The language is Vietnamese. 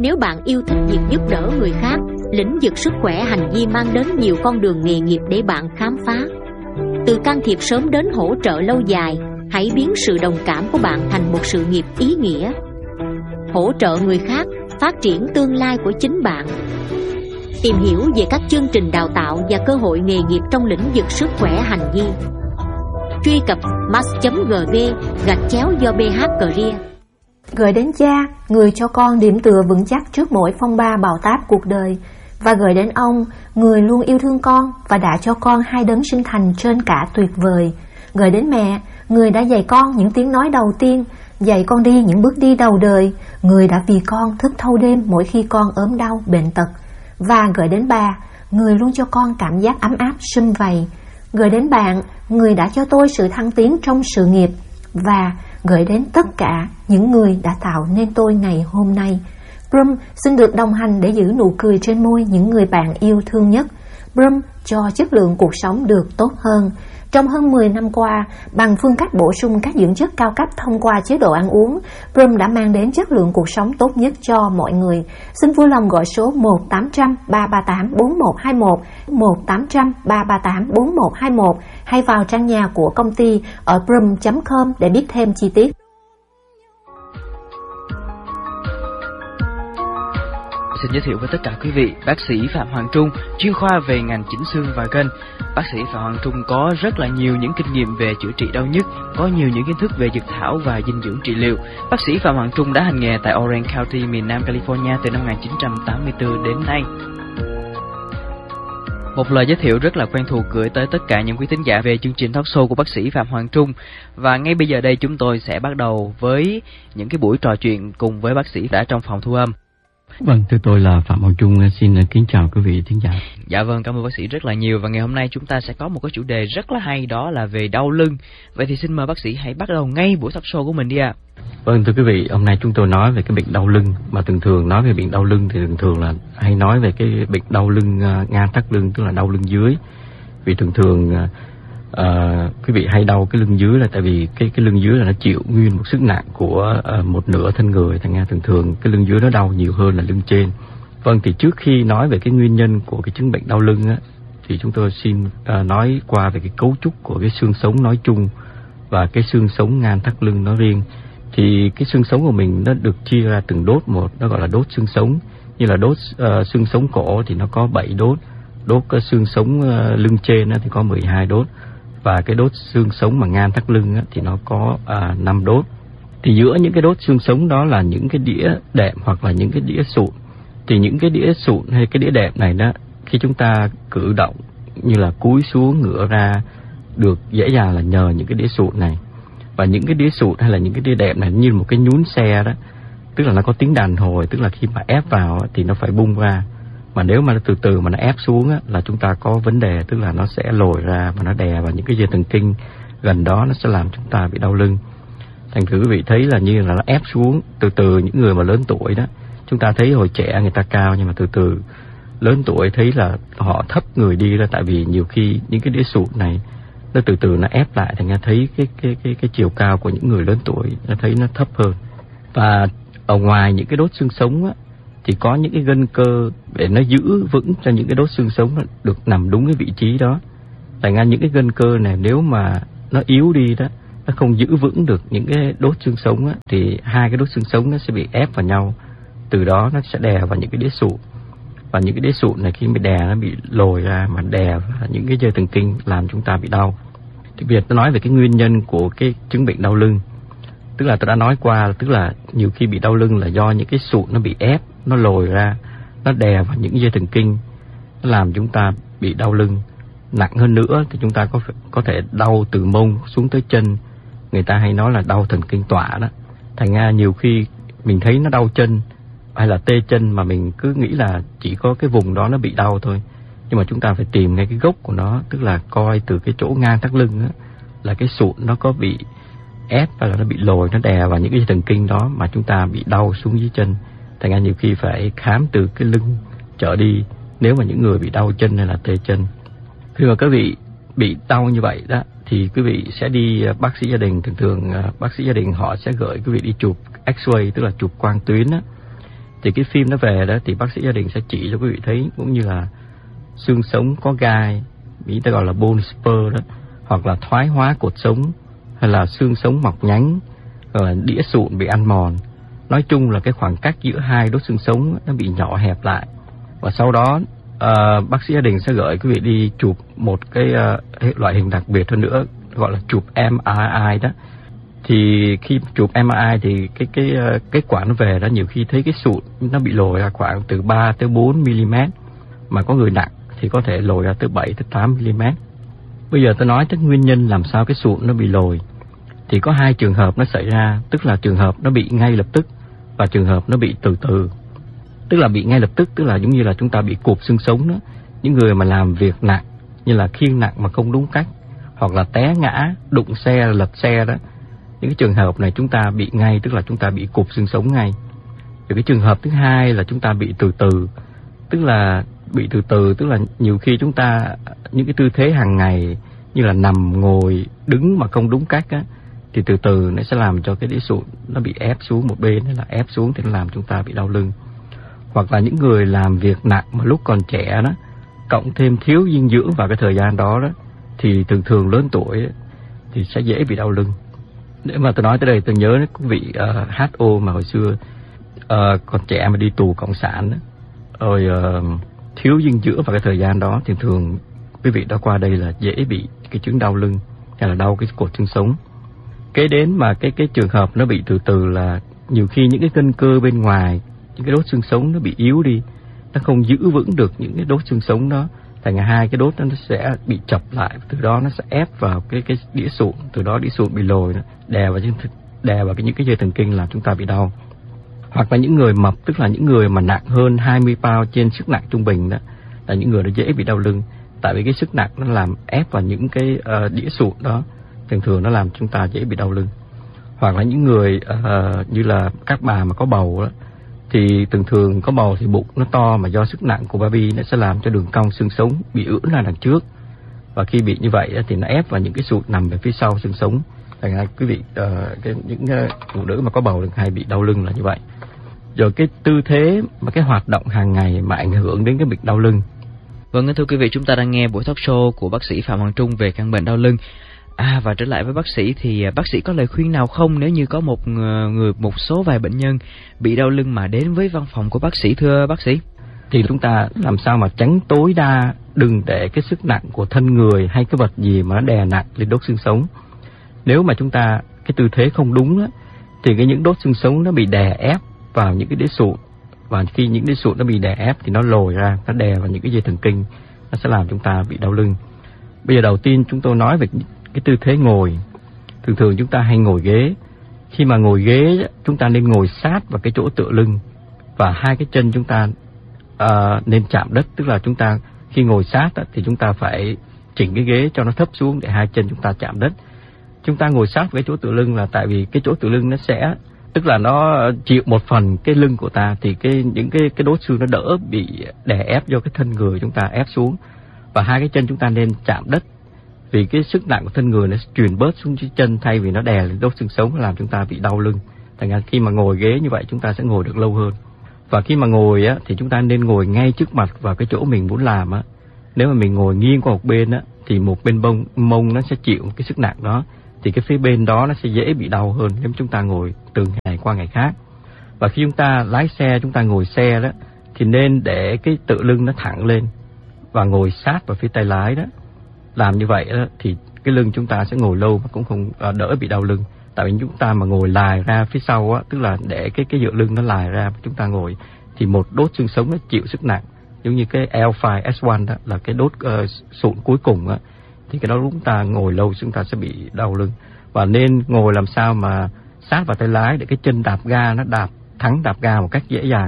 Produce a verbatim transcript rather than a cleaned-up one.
Nếu bạn yêu thích việc giúp đỡ người khác, lĩnh vực sức khỏe hành vi mang đến nhiều con đường nghề nghiệp để bạn khám phá. Từ can thiệp sớm đến hỗ trợ lâu dài, hãy biến sự đồng cảm của bạn thành một sự nghiệp ý nghĩa. Hỗ trợ người khác, phát triển tương lai của chính bạn. Tìm hiểu về các chương trình đào tạo và cơ hội nghề nghiệp trong lĩnh vực sức khỏe hành vi. Truy cập mass chấm gv gạch chéo do bê hát Career. Gửi đến cha, người cho con điểm tựa vững chắc trước mỗi phong ba bão táp cuộc đời. Và gửi đến ông, người luôn yêu thương con và đã cho con hai đấng sinh thành trên cả tuyệt vời. Gửi đến mẹ, người đã dạy con những tiếng nói đầu tiên, dạy con đi những bước đi đầu đời, người đã vì con thức thâu đêm mỗi khi con ốm đau, bệnh tật. Và gửi đến bà, người luôn cho con cảm giác ấm áp sum vầy. Gửi đến bạn, người đã cho tôi sự thăng tiến trong sự nghiệp. Và gửi đến tất cả những người đã tạo nên tôi ngày hôm nay. Brum xin được đồng hành để giữ nụ cười trên môi những người bạn yêu thương nhất. Brum cho chất lượng cuộc sống được tốt hơn. Trong hơn mười năm qua, bằng phương cách bổ sung các dưỡng chất cao cấp thông qua chế độ ăn uống, Brum đã mang đến chất lượng cuộc sống tốt nhất cho mọi người. Xin vui lòng gọi số một tám trăm ba ba tám bốn một hai một, một tám trăm ba ba tám bốn một hai một hay vào trang nhà của công ty ở brum chấm com để biết thêm chi tiết. Xin giới thiệu với tất cả quý vị, bác sĩ Phạm Hoàng Trung, chuyên khoa về ngành chỉnh xương và gân. Bác sĩ Phạm Hoàng Trung có rất là nhiều những kinh nghiệm về chữa trị đau nhức, có nhiều những kiến thức về dược thảo và dinh dưỡng trị liệu. Bác sĩ Phạm Hoàng Trung đã hành nghề tại Orange County, miền Nam California từ năm một nghìn chín trăm tám mươi tư đến nay. Một lời giới thiệu rất là quen thuộc gửi tới tất cả những quý thính giả về chương trình talk show của bác sĩ Phạm Hoàng Trung. Và ngay bây giờ đây chúng tôi sẽ bắt đầu với những cái buổi trò chuyện cùng với bác sĩ đã trong phòng thu âm. Vâng, thưa tôi là Phạm Hoàng Trung, xin kính chào quý vị thính giả. Dạ vâng, cảm ơn bác sĩ rất là nhiều. Và ngày hôm nay chúng ta sẽ có một cái chủ đề rất là hay, đó là về đau lưng. Vậy thì xin mời bác sĩ hãy bắt đầu ngay buổi talk show của mình đi ạ. À. Vâng, thưa quý vị, hôm nay chúng tôi nói về cái bệnh đau lưng. Mà thường thường nói về bệnh đau lưng thì thường thường là hay nói về cái bệnh đau lưng uh, ngang thắt lưng, tức là đau lưng dưới. Vì thường thường uh, uh, quý vị hay đau cái lưng dưới là tại vì cái cái lưng dưới là nó chịu nguyên một sức nặng của uh, một nửa thân người, thành ra thường thường cái lưng dưới nó đau nhiều hơn là lưng trên. Vâng, thì trước khi nói về cái nguyên nhân của cái chứng bệnh đau lưng á, thì chúng tôi xin uh, nói qua về cái cấu trúc của cái xương sống nói chung và cái xương sống ngang thắt lưng nói riêng. Thì cái xương sống của mình nó được chia ra từng đốt một, nó gọi là đốt xương sống. Như là đốt uh, xương sống cổ thì nó có bảy đốt, đốt uh, xương sống uh, lưng trên uh, thì có mười hai đốt, và cái đốt xương sống mà ngang thắt lưng uh, thì nó có uh, năm đốt. Thì giữa những cái đốt xương sống đó là những cái đĩa đệm hoặc là những cái đĩa sụn. Thì những cái đĩa sụn hay cái đĩa đệm này đó, khi chúng ta cử động như là cúi xuống ngửa ra được dễ dàng là nhờ những cái đĩa sụn này. Và những cái đĩa sụn hay là những cái đĩa đệm này như một cái nhún xe đó, tức là nó có tiếng đàn hồi, tức là khi mà ép vào thì nó phải bung ra. Mà nếu mà nó từ từ mà nó ép xuống á, là chúng ta có vấn đề, tức là nó sẽ lồi ra và nó đè vào những cái dây thần kinh gần đó, nó sẽ làm chúng ta bị đau lưng. Thành thử quý vị thấy là như là nó ép xuống từ từ. Những người mà lớn tuổi đó, chúng ta thấy hồi trẻ người ta cao, nhưng mà từ từ lớn tuổi thấy là họ thấp người đi ra, tại vì nhiều khi những cái đĩa sụn này nó từ từ nó ép lại, thành ra thấy cái cái cái cái chiều cao của những người lớn tuổi nó thấy nó thấp hơn. Và ở ngoài những cái đốt xương sống á, thì có những cái gân cơ để nó giữ vững cho những cái đốt xương sống nó được nằm đúng cái vị trí đó. Thành ra những cái gân cơ này nếu mà nó yếu đi đó, nó không giữ vững được những cái đốt xương sống á, thì hai cái đốt xương sống nó sẽ bị ép vào nhau, từ đó nó sẽ đè vào những cái đĩa sụn. Và những cái đĩa sụn này khi mà đè nó bị lồi ra, mà đè vào những cái dây thần kinh làm chúng ta bị đau. Thì bây giờ tôi nói về cái nguyên nhân của cái chứng bệnh đau lưng. Tức là tôi đã nói qua, tức là nhiều khi bị đau lưng là do những cái sụn nó bị ép, nó lồi ra, nó đè vào những dây thần kinh, nó làm chúng ta bị đau lưng. Nặng hơn nữa thì chúng ta có có thể đau từ mông xuống tới chân. Người ta hay nói là đau thần kinh tọa đó. Thành ra nhiều khi mình thấy nó đau chân hay là tê chân mà mình cứ nghĩ là chỉ có cái vùng đó nó bị đau thôi. Nhưng mà chúng ta phải tìm ngay cái gốc của nó, tức là coi từ cái chỗ ngang thắt lưng á, là cái sụn nó có bị ép hay là nó bị lồi, nó đè vào những cái thần kinh đó mà chúng ta bị đau xuống dưới chân. Thành ra nhiều khi phải khám từ cái lưng trở đi nếu mà những người bị đau chân hay là tê chân. Khi mà quý vị bị đau như vậy đó thì quý vị sẽ đi bác sĩ gia đình. Thường thường bác sĩ gia đình họ sẽ gửi quý vị đi chụp X-ray, tức là chụp quang tuyến á. Thì cái phim nó về đó thì bác sĩ gia đình sẽ chỉ cho quý vị thấy, cũng như là xương sống có gai, Mỹ ta gọi là bone spur đó, hoặc là thoái hóa cột sống, hay là xương sống mọc nhánh, hoặc là đĩa sụn bị ăn mòn. Nói chung là cái khoảng cách giữa hai đốt xương sống nó bị nhỏ hẹp lại. Và sau đó uh, bác sĩ gia đình sẽ gửi quý vị đi chụp một cái uh, loại hình đặc biệt hơn nữa, gọi là chụp em rờ i đó. Thì khi chụp em rờ i thì cái cái uh, kết quả nó về đó, nhiều khi thấy cái sụn nó bị lồi ra khoảng từ ba tới bốn mi-li-mét, mà có người nặng thì có thể lồi ra tới bảy tới tám mi-li-mét. Bây giờ tôi nói tới nguyên nhân làm sao cái sụn nó bị lồi. Thì có hai trường hợp nó xảy ra, tức là trường hợp nó bị ngay lập tức và trường hợp nó bị từ từ. Tức là bị ngay lập tức, tức là giống như là chúng ta bị cụp xương sống đó. Những người mà làm việc nặng, như là khiêng nặng mà không đúng cách, hoặc là té ngã, đụng xe, lật xe đó, những cái trường hợp này chúng ta bị ngay, tức là chúng ta bị cụp xương sống ngay. Rồi cái trường hợp thứ hai là chúng ta bị từ từ, tức là bị từ từ, tức là nhiều khi chúng ta những cái tư thế hàng ngày như là nằm, ngồi, đứng mà không đúng cách á, thì từ từ nó sẽ làm cho cái đĩa sụn nó bị ép xuống một bên, hay là ép xuống thì nó làm chúng ta bị đau lưng. Hoặc là những người làm việc nặng mà lúc còn trẻ đó, cộng thêm thiếu dinh dưỡng vào cái thời gian đó đó, thì thường thường lớn tuổi thì sẽ dễ bị đau lưng. Để mà tôi nói tới đây, tôi nhớ đến quý vị uh, hát o mà hồi xưa uh, còn trẻ mà đi tù cộng sản đó, rồi uh, thiếu dinh dưỡng vào cái thời gian đó, thì thường quý vị đã qua đây là dễ bị cái chứng đau lưng hay là đau cái cột xương sống. Kế đến mà cái cái trường hợp nó bị từ từ là nhiều khi những cái gân cơ bên ngoài, những cái đốt xương sống nó bị yếu đi, nó không giữ vững được những cái đốt xương sống đó, thành hai cái đốt nó sẽ bị chập lại, từ đó nó sẽ ép vào cái cái đĩa sụn, từ đó đĩa sụn bị lồi, đè vào đè vào cái những cái dây thần kinh làm chúng ta bị đau. Hoặc là những người mập, tức là những người mà nặng hơn hai mươi pound trên sức nặng trung bình đó, là những người đó dễ bị đau lưng, tại vì cái sức nặng nó làm ép vào những cái uh, đĩa sụn đó, thường thường nó làm chúng ta dễ bị đau lưng. Hoặc là những người uh, như là các bà mà có bầu đó, thì thường thường có bầu thì bụng nó to, mà do sức nặng của baby nó sẽ làm cho đường cong xương sống bị ưỡn ra đằng trước, và khi bị như vậy thì nó ép vào những cái sụn nằm về phía sau xương sống. Thành ra quý vị uh, cái, những uh, phụ nữ mà có bầu hay bị đau lưng là như vậy. Rồi cái tư thế mà cái hoạt động hàng ngày mà ảnh hưởng đến cái bệnh đau lưng. Vâng, thưa quý vị, chúng ta đang nghe buổi talk show của bác sĩ Phạm Hoàng Trung về căn bệnh đau lưng. À, và trở lại với bác sĩ thì bác sĩ có lời khuyên nào không nếu như có một người, một số vài bệnh nhân bị đau lưng mà đến với văn phòng của bác sĩ, thưa bác sĩ? Thì chúng ta làm sao mà tránh tối đa, đừng để cái sức nặng của thân người hay cái vật gì mà nó đè nặng lên đốt xương sống. Nếu mà chúng ta cái tư thế không đúng á, thì cái những đốt xương sống nó bị đè ép vào những cái đĩa sụn, và khi những đĩa sụn nó bị đè ép thì nó lồi ra, nó đè vào những cái dây thần kinh, nó sẽ làm chúng ta bị đau lưng. Bây giờ đầu tiên chúng tôi nói về cái tư thế ngồi. Thường thường chúng ta hay ngồi ghế. Khi mà ngồi ghế, chúng ta nên ngồi sát vào cái chỗ tựa lưng, và hai cái chân chúng ta uh, nên chạm đất. Tức là chúng ta khi ngồi sát thì chúng ta phải chỉnh cái ghế cho nó thấp xuống để hai chân chúng ta chạm đất. Chúng ta ngồi sát với chỗ tựa lưng là tại vì cái chỗ tựa lưng nó sẽ, tức là nó chịu một phần cái lưng của ta, thì cái những cái cái đốt xương nó đỡ bị đè ép do cái thân người chúng ta ép xuống. Và hai cái chân chúng ta nên chạm đất, vì cái sức nặng của thân người nó truyền bớt xuống dưới chân thay vì nó đè lên đốt xương sống, làm chúng ta bị đau lưng. Thành ra khi mà ngồi ghế như vậy chúng ta sẽ ngồi được lâu hơn. Và khi mà ngồi á thì chúng ta nên ngồi ngay trước mặt vào cái chỗ mình muốn làm á. Nếu mà mình ngồi nghiêng qua một bên á thì một bên bông mông nó sẽ chịu cái sức nặng đó, thì cái phía bên đó nó sẽ dễ bị đau hơn nếu chúng ta ngồi từ ngày qua ngày khác. Và khi chúng ta lái xe, chúng ta ngồi xe đó thì nên để cái tựa lưng nó thẳng lên và ngồi sát vào phía tay lái đó. Làm như vậy đó, thì cái lưng chúng ta sẽ ngồi lâu mà cũng không đỡ bị đau lưng. Tại vì chúng ta mà ngồi lài ra phía sau á, tức là để cái cái dựa lưng nó lài ra, chúng ta ngồi thì một đốt xương sống nó chịu sức nặng, giống như cái L năm S một đó là cái đốt uh, sụn cuối cùng á, thì cái đó lúc chúng ta ngồi lâu chúng ta sẽ bị đau lưng. Và nên ngồi làm sao mà sát vào tay lái để cái chân đạp ga nó đạp thắng đạp ga một cách dễ dàng.